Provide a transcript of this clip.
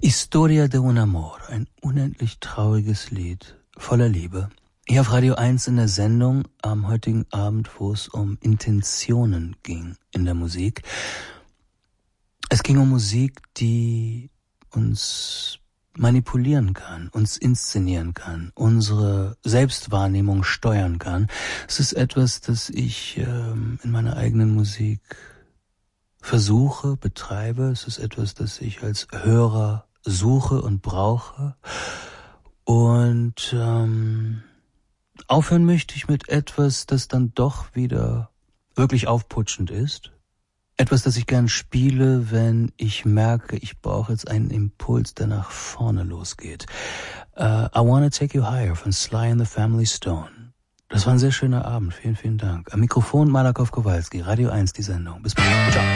Historia de un amor, ein unendlich trauriges Lied, voller Liebe. Hier auf Radio 1 in der Sendung am heutigen Abend, wo es um Intentionen ging in der Musik. Es ging um Musik, die uns manipulieren kann, uns inszenieren kann, unsere Selbstwahrnehmung steuern kann. Es ist etwas, das ich in meiner eigenen Musik versuche, betreibe. Es ist etwas, das ich als Hörer suche und brauche. Und aufhören möchte ich mit etwas, das dann doch wieder wirklich aufputschend ist. Etwas, das ich gern spiele, wenn ich merke, ich brauche jetzt einen Impuls, der nach vorne losgeht. I Wanna Take You Higher von Sly and the Family Stone. Das war ein sehr schöner Abend. Vielen, vielen Dank. Am Mikrofon Malakow Kowalski, Radio 1, die Sendung. Bis bald. Ciao.